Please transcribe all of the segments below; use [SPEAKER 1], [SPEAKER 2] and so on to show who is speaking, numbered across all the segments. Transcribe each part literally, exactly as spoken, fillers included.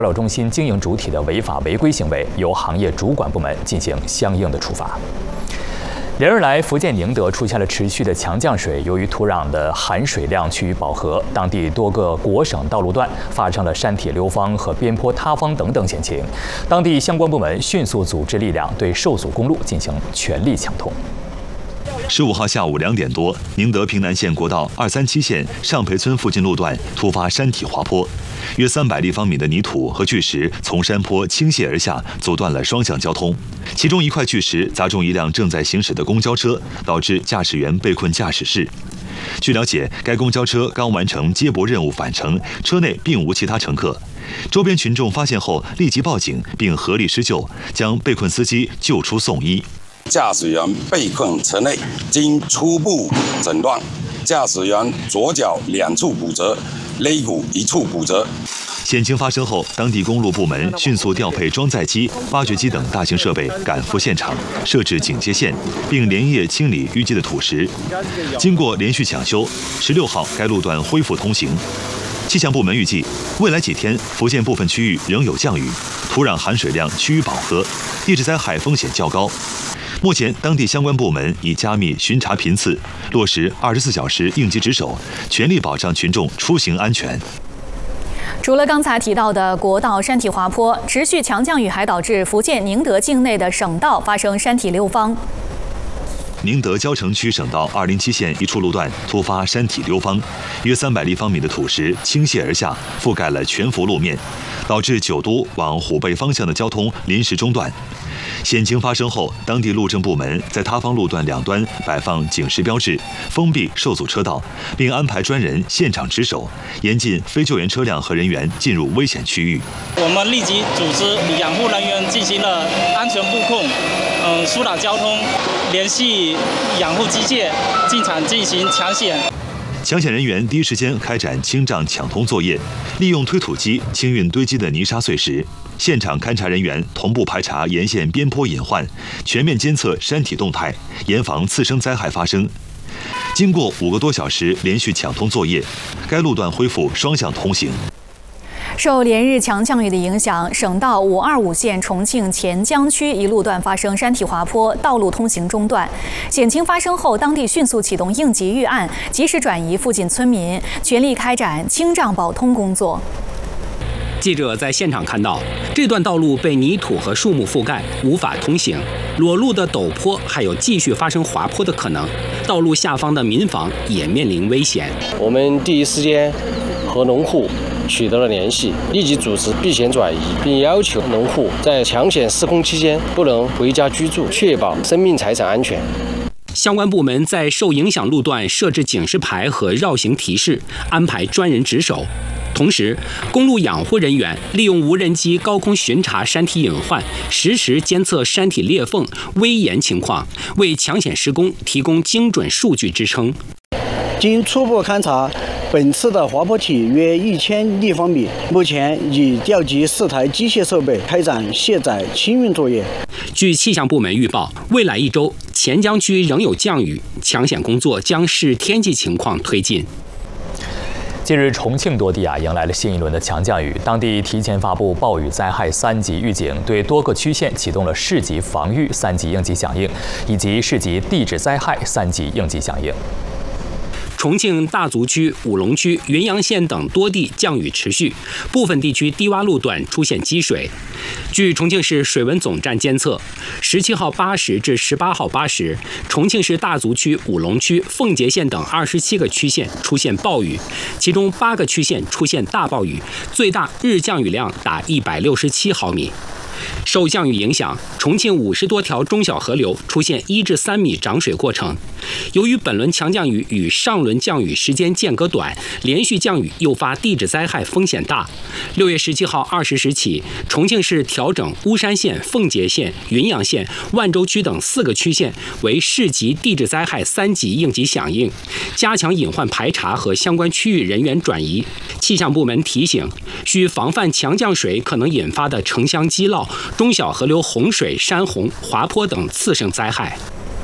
[SPEAKER 1] 料中心经营主体的违法违规行为，由行业主管部门进行相应的处罚。连日来，福建宁德出现了持续的强降水，由于土壤的含水量趋于饱和，当地多个国省道路段发生了山体流方和边坡塌方等等险情。当地相关部门迅速组织力量，对受阻公路进行全力抢通。
[SPEAKER 2] 十五号下午两点多，宁德平南县国道二三七线上培村附近路段突发山体滑坡，约三百立方米的泥土和巨石从山坡倾泻而下，阻断了双向交通。其中一块巨石砸中一辆正在行驶的公交车，导致驾驶员被困驾驶室。据了解，该公交车刚完成接驳任务返程，车内并无其他乘客。周边群众发现后立即报警，并合力施救，将被困司机救出送医。
[SPEAKER 3] 驾驶员被困车内，经初步诊断，驾驶员左脚两处骨折，肋骨一处骨折。
[SPEAKER 2] 险情发生后，当地公路部门迅速调配装载机、挖掘机等大型设备赶赴现场，设置警戒线，并连夜清理淤积的土石。经过连续抢修，十六号该路段恢复通行。气象部门预计，未来几天福建部分区域仍有降雨，土壤含水量趋于饱和，地质灾害风险较高。目前，当地相关部门已加密巡查频次，落实二十四小时应急值守，全力保障群众出行安全。
[SPEAKER 4] 除了刚才提到的国道山体滑坡，持续强降雨还导致福建宁德境内的省道发生山体流方。
[SPEAKER 2] 宁德蕉城区省道二零七线一处路段突发山体流方，约三百立方米的土石倾泻而下，覆盖了全幅路面，导致九都往虎背方向的交通临时中断。险情发生后，当地路政部门在塌方路段两端摆放警示标志，封闭受阻车道，并安排专人现场值守，严禁非救援车辆和人员进入危险区域。
[SPEAKER 5] 我们立即组织养护人员进行了安全布控，嗯，疏导交通，联系养护机械进场进行抢险。
[SPEAKER 2] 抢险人员第一时间开展清障抢通作业，利用推土机清运堆积的泥沙碎石。现场勘查人员同步排查沿线边坡隐患，全面监测山体动态，严防次生灾害发生。经过五个多小时连续抢通作业，该路段恢复双向通行。
[SPEAKER 4] 受连日强降雨的影响，省道五二五线重庆黔江区一路段发生山体滑坡，道路通行中断。险情发生后，当地迅速启动应急预案，及时转移附近村民，全力开展清障保通工作。
[SPEAKER 6] 记者在现场看到，这段道路被泥土和树木覆盖，无法通行。裸露的陡坡还有继续发生滑坡的可能，道路下方的民房也面临危险。
[SPEAKER 7] 我们第一时间和农户取得了联系，立即组织避险转移，并要求农户在强险施工期间不能回家居住，确保生命财产安全。
[SPEAKER 6] 相关部门在受影响路段设置警示牌和绕行提示，安排专人值守。同时，公路养护人员利用无人机高空巡查山体隐患，实时监测山体裂缝、危岩情况，为抢险施工提供精准数据支撑。
[SPEAKER 8] 经初步勘查，本次的滑坡体约一千立方米，目前已调集四台机械设备开展卸载清运作业。
[SPEAKER 6] 据气象部门预报，未来一周黔江区仍有降雨，抢险工作将视天气情况推进。
[SPEAKER 1] 近日，重庆多地啊迎来了新一轮的强降雨，当地提前发布暴雨灾害三级预警，对多个区县启动了市级防御三级应急响应，以及市级地质灾害三级应急响应。
[SPEAKER 6] 重庆大足区、武隆区、云阳县等多地降雨持续，部分地区低洼路段出现积水。据重庆市水文总站监测，十七号八时至十八号八时，重庆市大足区、武隆区、奉节县等二十七个区县出现暴雨，其中八个区县出现大暴雨，最大日降雨量达一百六十七毫米。受降雨影响，重庆五十多条中小河流出现一至三米涨水过程。由于本轮强降雨与上轮降雨时间间隔短，连续降雨诱发地质灾害风险大。六月十七号二十时起，重庆市调整巫山县、奉节县、云阳县、万州区等四个区县为市级地质灾害三级应急响应，加强隐患排查和相关区域人员转移。气象部门提醒，需防范强降水可能引发的城乡积涝、中小河流洪水、山洪、滑坡等次生灾害。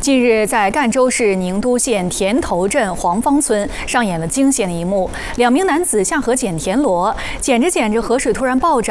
[SPEAKER 4] 近日，在赣州市宁都县田头镇黄坊村上演了惊险的一幕：两名男子下河捡田螺，捡着捡着，河水突然暴涨。